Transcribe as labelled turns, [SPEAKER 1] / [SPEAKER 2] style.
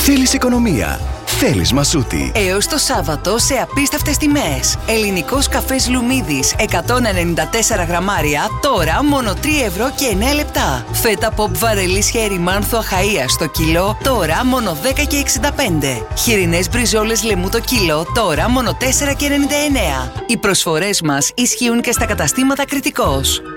[SPEAKER 1] Θέλεις οικονομία? Θέλεις Μασούτη.
[SPEAKER 2] Έως το Σάββατο σε απίστευτες τιμές. Ελληνικός καφές Λουμίδης 194 γραμμάρια, τώρα μόνο 3 ευρώ και 9 λεπτά. Φέτα pop βαρελής χέρι μάνθου Αχαΐας στο κιλό, τώρα μόνο 10 και 65. Χοιρινές μπριζόλες λεμού το κιλό, τώρα μόνο 4 και 99. Οι προσφορές μας ισχύουν και στα καταστήματα Κρητικός.